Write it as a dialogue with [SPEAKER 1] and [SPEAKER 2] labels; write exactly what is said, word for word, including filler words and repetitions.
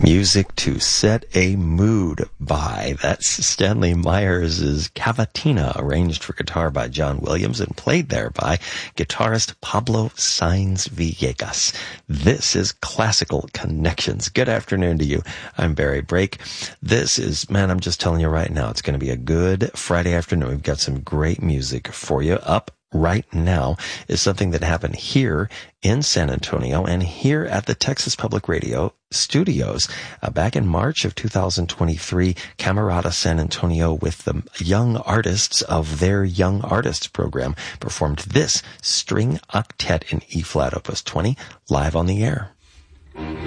[SPEAKER 1] Music to Set a Mood by. That's Stanley Myers' Cavatina, arranged for guitar by John Williams and played there by guitarist Pablo Sainz Villegas. This is Classical Connections. Good afternoon to you. I'm Barry Brake. This is, man, I'm just telling you right now, it's going to be a good Friday afternoon. We've got some great music for you. Up right now is something that happened here in San Antonio and here at the Texas Public Radio studios uh, back in March of two thousand twenty-three. Camerata San Antonio, with the young artists of their Young Artists program, performed this string octet in E-flat opus twenty live on the air.